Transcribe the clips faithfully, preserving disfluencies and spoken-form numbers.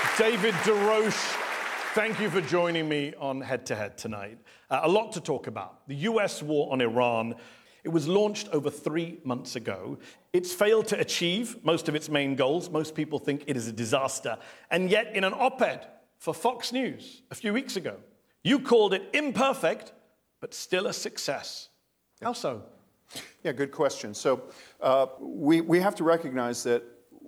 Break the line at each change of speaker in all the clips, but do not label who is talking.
David DeRoche, thank you for joining me on Head to Head tonight. Uh, a lot to talk about. The U S war on Iran. It was launched over three months ago. It's failed to achieve most of its main goals. Most people think it is a disaster. And yet, in an op-ed for Fox News a few weeks ago, you called it imperfect, but still a success. How so?
Yeah, good question. So uh, we, we have to recognize that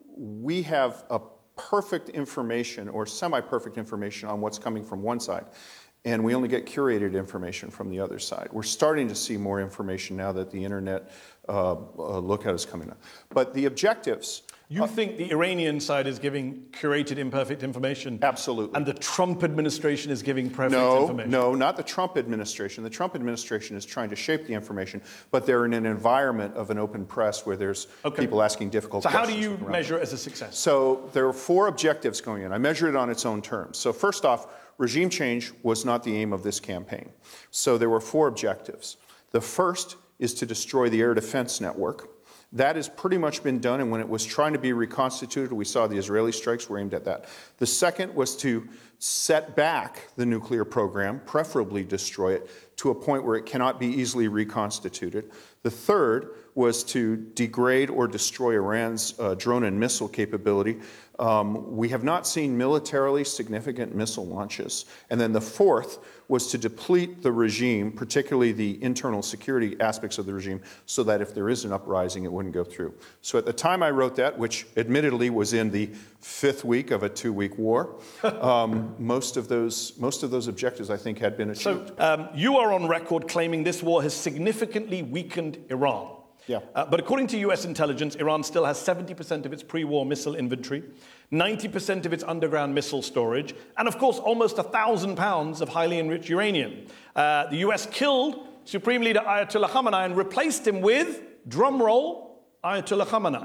we have a perfect information or semi-perfect information on what's coming from one side, and we only get curated information from the other side. We're starting to see more information now that the internet uh, uh, lookout is coming up. But the objectives...
You uh, think the Iranian side is giving curated imperfect information?
Absolutely.
And the Trump administration is giving perfect
no,
information?
No, not the Trump administration. The Trump administration is trying to shape the information, but they're in an environment of an open press where there's okay. people asking difficult
so
questions.
So how do you measure it as a success?
So there are four objectives going in. I measure it on its own terms. So first off, regime change was not the aim of this campaign. So there were four objectives. The first is to destroy the air defense network. That has pretty much been done, and when it was trying to be reconstituted, we saw the Israeli strikes were aimed at that. The second was to set back the nuclear program, preferably destroy it, to a point where it cannot be easily reconstituted. The third was to degrade or destroy Iran's uh, drone and missile capability. Um, we have not seen militarily significant missile launches. And then the fourth was to deplete the regime, particularly the internal security aspects of the regime, so that if there is an uprising, it wouldn't go through. So at the time I wrote that, which admittedly was in the fifth week of a two-week war, um, most of those most of those objectives, I think, had been achieved.
So um, you are on record claiming this war has significantly weakened Iran.
Yeah.
Uh, but according to U S intelligence, Iran still has seventy percent of its pre-war missile inventory, ninety percent of its underground missile storage, and of course almost one thousand pounds of highly enriched uranium. Uh, the U S killed Supreme Leader Ayatollah Khamenei and replaced him with, drumroll, Ayatollah Khamenei.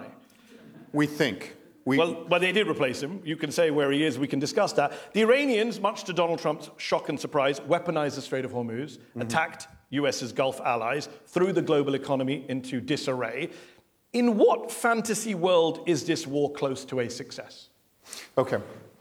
We think. We
well, well, they did replace him. You can say where he is. We can discuss that. The Iranians, much to Donald Trump's shock and surprise, weaponized the Strait of Hormuz, mm-hmm. attacked U S's Gulf allies, threw the global economy into disarray. In what fantasy world is this war close to a success?
Okay.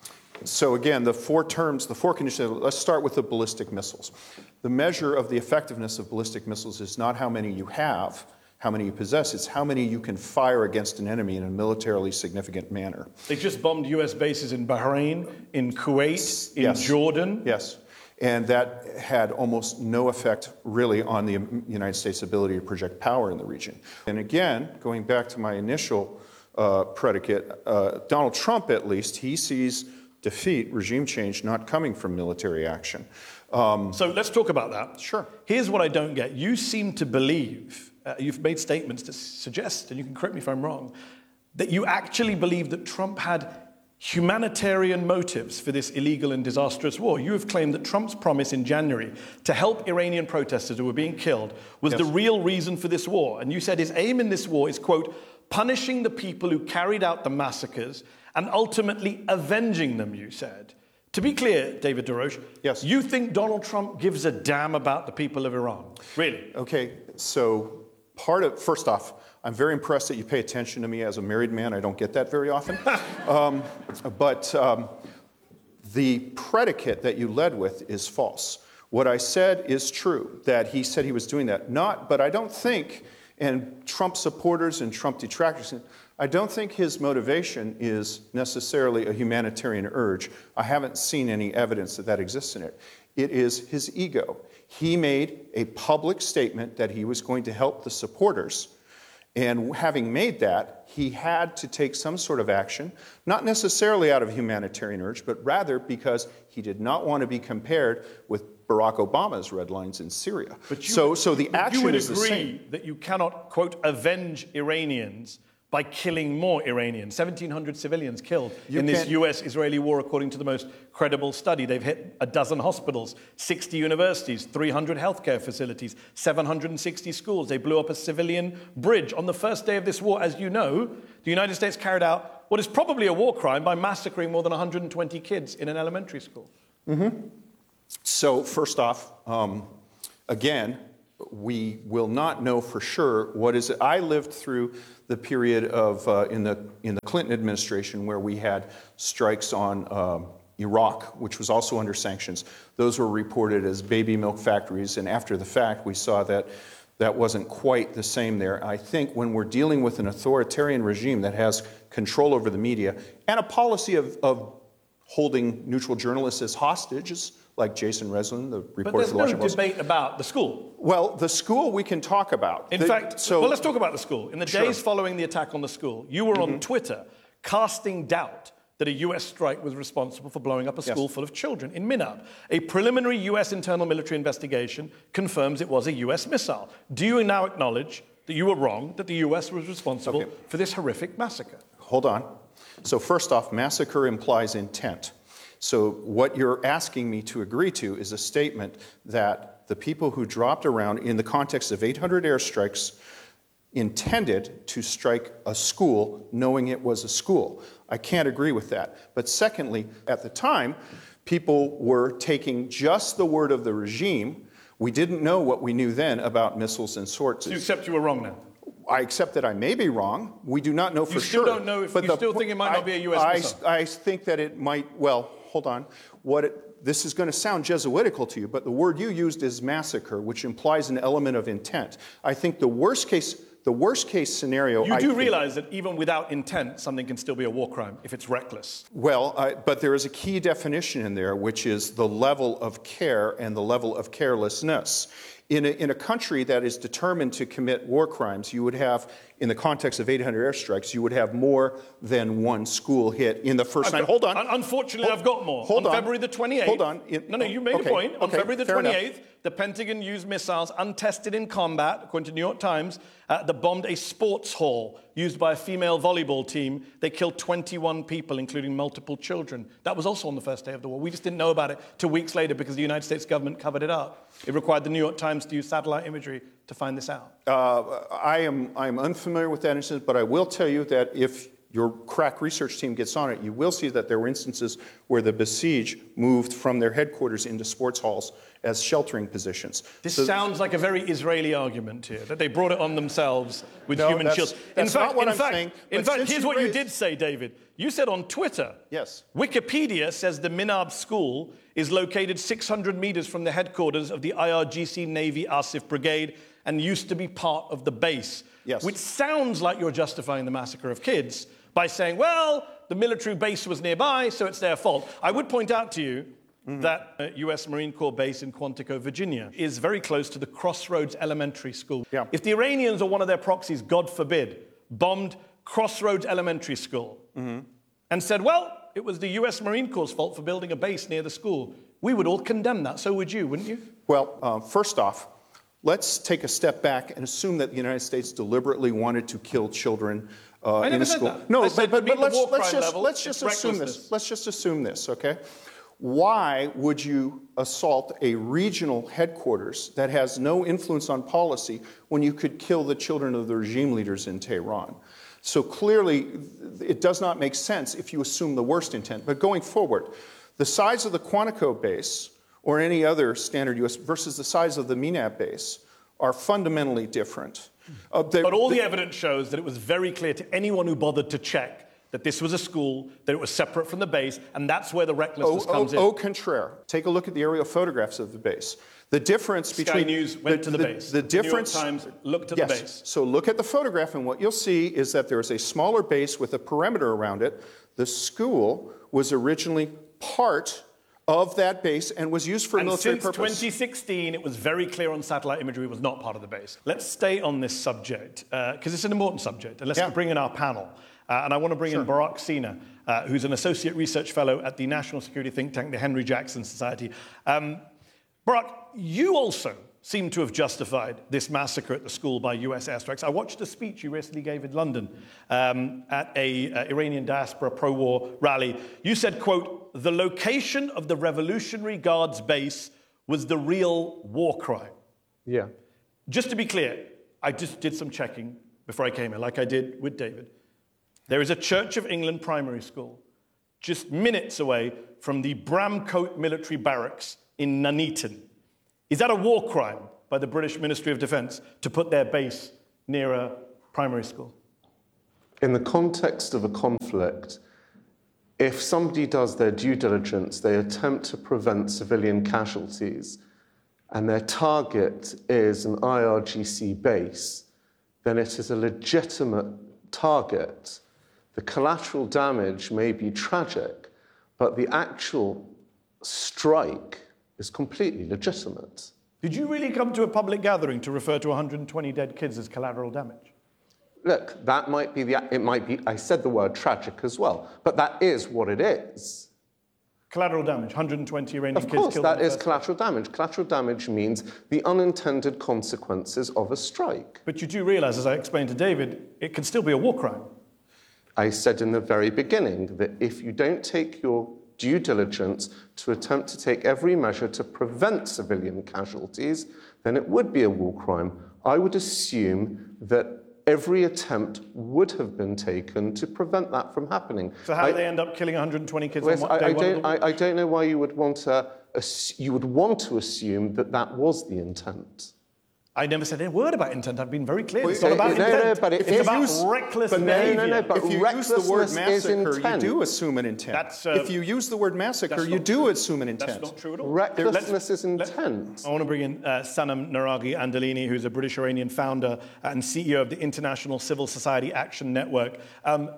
So again, the four terms, the four conditions, let's start with the ballistic missiles. The measure of the effectiveness of ballistic missiles is not how many you have, how many you possess, it's how many you can fire against an enemy in a militarily significant manner.
They just bombed U S bases in Bahrain, in Kuwait, in
yes.
Jordan.
Yes. And that had almost no effect, really, on the United States' ability to project power in the region. And again, going back to my initial uh, predicate, uh, Donald Trump, at least, he sees defeat, regime change, not coming from military action. Um,
so let's talk about that.
Sure.
Here's what I don't get. You seem to believe, uh, you've made statements that suggest, and you can correct me if I'm wrong, that you actually believe that Trump had humanitarian motives for this illegal and disastrous war. You have claimed that Trump's promise in January to help Iranian protesters who were being killed was yes. the real reason for this war. And you said his aim in this war is, quote, punishing the people who carried out the massacres and ultimately avenging them, you said. To be clear, David DeRoche,
yes.
you think Donald Trump gives a damn about the people of Iran? Really?
Okay, so part of, first off, I'm very impressed that you pay attention to me as a married man. I don't get that very often. um, but um, the predicate that you led with is false. What I said is true, that he said he was doing that. Not, but I don't think, and Trump supporters and Trump detractors, I don't think his motivation is necessarily a humanitarian urge. I haven't seen any evidence that that exists in it. It is his ego. He made a public statement that he was going to help the supporters. And having made that, he had to take some sort of action, not necessarily out of humanitarian urge, but rather because he did not want to be compared with Barack Obama's red lines in Syria.
But you,
so, so the action is the same.
You would agree that you cannot, quote, avenge Iranians by killing more Iranians. seventeen hundred civilians killed
you
in this
can't...
U S-Israeli war, according to the most credible study. They've hit a dozen hospitals, sixty universities, three hundred healthcare facilities, seven hundred sixty schools. They blew up a civilian bridge. On the first day of this war, as you know, the United States carried out what is probably a war crime by massacring more than one hundred twenty kids in an elementary school.
Mm-hmm. So, first off, um, again, we will not know for sure what is it. I lived through the period of uh, in the in the Clinton administration where we had strikes on um, Iraq, which was also under sanctions. Those were reported as baby milk factories, and after the fact, we saw that that wasn't quite the same there. I think when we're dealing with an authoritarian regime that has control over the media and a policy of, of holding neutral journalists as hostages, like Jason Reslin, the reporter
but there's
for the Washington
no
Post.
debate about the school.
Well, the school we can talk about.
In
the,
fact,
so,
well, let's talk about the school. In the
sure.
days following the attack on the school, you were mm-hmm. on Twitter casting doubt that a U S strike was responsible for blowing up a school yes. full of children in Minab. A preliminary U S internal military investigation confirms it was a U S missile. Do you now acknowledge that you were wrong, that the U S was responsible okay. for this horrific massacre?
Hold on. So first off, massacre implies intent. So what you're asking me to agree to is a statement that the people who dropped around in the context of eight hundred airstrikes intended to strike a school knowing it was a school. I can't agree with that. But secondly, at the time, people were taking just the word of the regime. We didn't know what we knew then about missiles and sorts.
So you accept you were wrong now?
I accept that I may be wrong. We do not know for sure.
You still don't know if
but
you
the,
still think it might
I,
not be a U S
I,
missile?
I think that it might, well, hold on. What it, this is going to sound Jesuitical to you, but the word you used is massacre, which implies an element of intent. I think the worst case, the worst case scenario...
You
I
do
think,
realize that even without intent, something can still be a war crime if it's reckless.
Well, I, but there is a key definition in there, which is the level of care and the level of carelessness. In a, in a country that is determined to commit war crimes, you would have, in the context of eight hundred airstrikes, you would have more than one school hit in the first night. Hold on.
Unfortunately,
hold,
I've got more.
Hold
on,
on
February the twenty-eighth.
Hold on. In,
no, no, you made
okay,
a point. On
okay,
February the twenty-eighth,
enough.
the Pentagon used missiles untested in combat, according to New York Times, uh, that bombed a sports hall used by a female volleyball team. They killed twenty-one people, including multiple children. That was also on the first day of the war. We just didn't know about it till weeks later because the United States government covered it up. It required the New York Times to use satellite imagery to find this out.
Uh, I am I am unfamiliar with that instance, but I will tell you that if your crack research team gets on it, you will see that there were instances where the besieged moved from their headquarters into sports halls as sheltering positions.
This
so,
sounds like a very Israeli argument here, that they brought it on themselves with
no,
human
that's,
shields.
That's
in fact,
not what
in
I'm
fact,
saying.
In fact, here's what
raised...
you did say, David. You said on Twitter,
yes.
Wikipedia says the Minab school is located six hundred meters from the headquarters of the I R G C Navy Asif Brigade and used to be part of the base.
Yes.
Which sounds like you're justifying the massacre of kids by saying, well, the military base was nearby, so it's their fault. I would point out to you mm-hmm. that uh, U S Marine Corps base in Quantico, Virginia, is very close to the Crossroads Elementary School.
Yeah.
If the Iranians or one of their proxies, God forbid, bombed Crossroads Elementary School mm-hmm. and said, well, it was the U S Marine Corps' fault for building a base near the school, we would all condemn that. So would you, wouldn't you?
Well, uh, first off, let's take a step back and assume that the United States deliberately wanted to kill children uh,
I never
in a
said
school.
That.
No,
I
but,
said
but, but let's, let's just,
level,
let's just assume
recklessness.
this. Let's just assume this, okay? Why would you assault a regional headquarters that has no influence on policy when you could kill the children of the regime leaders in Tehran? So clearly, it does not make sense if you assume the worst intent. But going forward, the size of the Quantico base or any other standard U S versus the size of the Minab base are fundamentally different. Uh, they,
but all
they,
the evidence shows that it was very clear to anyone who bothered to check that this was a school, that it was separate from the base, and that's where the recklessness
oh,
comes
oh,
in.
Au contraire. Take a look at the aerial photographs of the base. The difference
Sky
between...
News went
the,
to the,
the
base.
The difference...
The New York Times looked at
yes.
the base.
So look at the photograph, and what you'll see is that there is a smaller base with a perimeter around it. The school was originally part of that base and was used for
and
military
since
purpose.
twenty sixteen, it was very clear on satellite imagery it was not part of the base. Let's stay on this subject, because uh, it's an important subject, and let's
yeah.
bring in our panel. Uh, and I want to bring
sure.
in Barak Sina, uh, who's an associate research fellow at the national security think tank, the Henry Jackson Society. Um, Barak, you also seem to have justified this massacre at the school by U S airstrikes. I watched a speech you recently gave in London um, at a uh, Iranian diaspora pro-war rally. You said, quote, the location of the Revolutionary Guards base was the real war crime.
Yeah.
Just to be clear, I just did some checking before I came here, like I did with David. There is a Church of England primary school just minutes away from the Bramcote military barracks in Nuneaton. Is that a war crime by the British Ministry of Defence to put their base near a primary school?
In the context of a conflict, if somebody does their due diligence, they attempt to prevent civilian casualties, and their target is an I R G C base, then it is a legitimate target. The collateral damage may be tragic, but the actual strike is completely legitimate.
Did you really come to a public gathering to refer to one hundred twenty dead kids as collateral damage?
Look, that might be the, it might be, I said the word tragic as well, but that is what it is.
Collateral damage, one hundred twenty Iranian kids killed.
Of course, that is collateral damage. Collateral damage means the unintended consequences of a strike.
But you do realise, as I explained to David, it can still be a war crime.
I said in the very beginning that if you don't take your due diligence to attempt to take every measure to prevent civilian casualties, then it would be a war crime. I would assume that every attempt would have been taken to prevent that from happening.
So how
I,
do they end up killing one hundred twenty kids
Wes,
on one
I,
day?
I,
one
don't,
of the
I, I don't know why you would want to. You would want to assume that that was the intent.
I never said a word about intent. I've been very clear.
Well,
it's not about
no,
intent.
no, but
it's
if
about
use,
reckless
but
behavior.
No, no, no, but
if you use the word massacre, you do assume an intent.
That's, uh,
if you use the word massacre, you
not
do
true.
assume an intent.
That's not true at all.
Recklessness is intent.
I want to bring in uh, Sanam Naraghi Andalini, who's a British-Iranian founder and C E O of the International Civil Society Action Network. Um,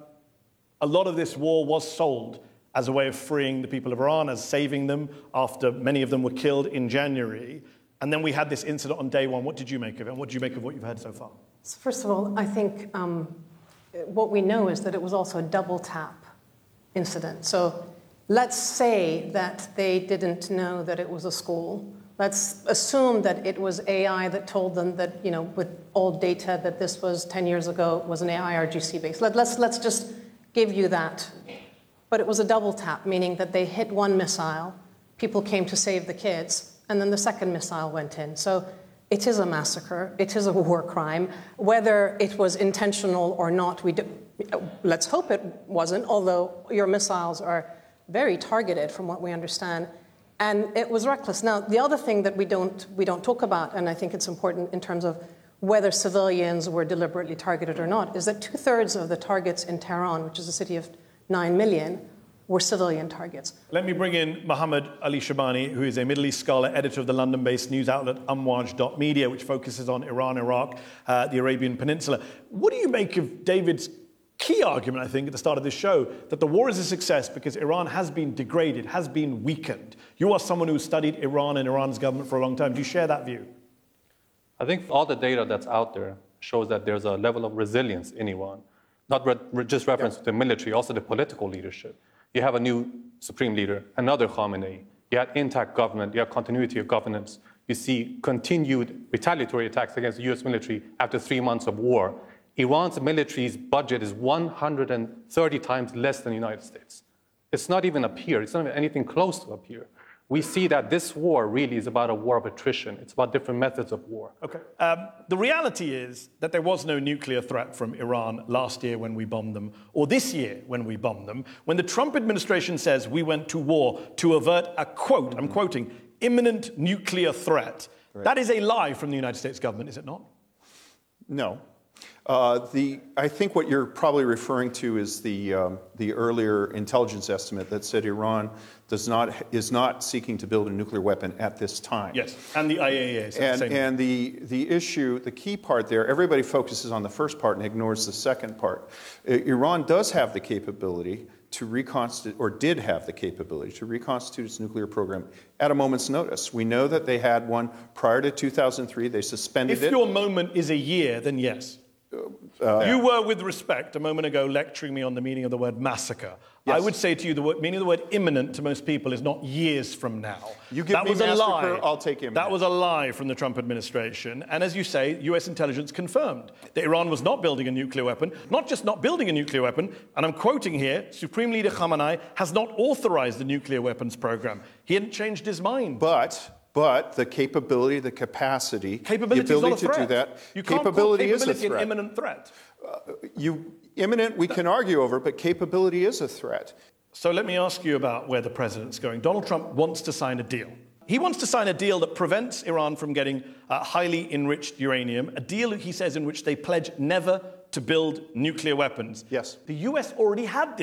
a lot of this war was sold as a way of freeing the people of Iran, as saving them after many of them were killed in January. And then we had this incident on day one. What did you make of it? And what do you make of what you've heard so far?
So first of all, I think um, what we know is that it was also a double tap incident. So let's say that they didn't know that it was a school. Let's assume that it was A I that told them that, you know, with old data that this was ten years ago, was an I R G C base. Let, let's, let's just give you that. But it was a double tap, meaning that they hit one missile, people came to save the kids, and then the second missile went in. So it is a massacre. It is a war crime. Whether it was intentional or not, we do, let's hope it wasn't, although your missiles are very targeted from what we understand. And it was reckless. Now, the other thing that we don't, we don't talk about, and I think it's important in terms of whether civilians were deliberately targeted or not, is that two-thirds of the targets in Tehran, which is a city of nine million, were civilian targets.
Let me bring in Mohammed Ali Shabani, who is a Middle East scholar, editor of the London-based news outlet Amwaj dot media, which focuses on Iran, Iraq, uh, the Arabian Peninsula. What do you make of David's key argument, I think, at the start of this show, that the war is a success because Iran has been degraded, has been weakened? You are someone who's studied Iran and Iran's government for a long time. Do you share that view?
I think all the data that's out there shows that there's a level of resilience in Iran, not re- just reference yeah. to the military, also the political leadership. You have a new supreme leader, another Khamenei. You had intact government. You have continuity of governance. You see continued retaliatory attacks against the U S military after three months of war. Iran's military's budget is one hundred thirty times less than the United States. It's not even a peer. It's not even anything close to a peer. We see that this war really is about a war of attrition. It's about different methods of war.
Okay. Um, the reality is that there was no nuclear threat from Iran last year when we bombed them, or this year when we bombed them. When the Trump administration says we went to war to avert a, quote, I'm quoting, imminent nuclear threat, right. That is a lie from the United States government, is it not?
No. Uh, the, I think what you're probably referring to is the, um, the earlier intelligence estimate that said Iran does not, is not seeking to build a nuclear weapon at this time.
Yes, and the I A E A.
And, the, and the, the issue, the key part there, everybody focuses on the first part and ignores the second part. Uh, Iran does have the capability to reconstitute, or did have the capability to reconstitute its nuclear program at a moment's notice. We know that they had one prior to two thousand three. They suspended
if
it.
If your moment is a year, then yes. Uh, you were, with respect, a moment ago lecturing me on the meaning of the word massacre. Yes. I would say to you the word, meaning of the word imminent to most people is not years from now.
You give
that
me
was
massacre,
a lie.
I'll take imminent.
That was a lie from the Trump administration. And as you say, U S intelligence confirmed that Iran was not building a nuclear weapon, not just not building a nuclear weapon, and I'm quoting here, Supreme Leader Khamenei has not authorized the nuclear weapons program. He hadn't changed his mind.
But... But the capability, the capacity,
capability
the ability
is not a threat.
to do that,
you can't
capability,
call capability
is a threat.
An imminent threat.
Uh, you, imminent, we can argue over, but capability is a threat.
So let me ask you about where the president's going. Donald Trump wants to sign a deal. he wants to sign a deal that prevents Iran from getting uh, highly enriched uranium, a deal, he says, in which they pledge never to build nuclear weapons.
Yes.
The U S already had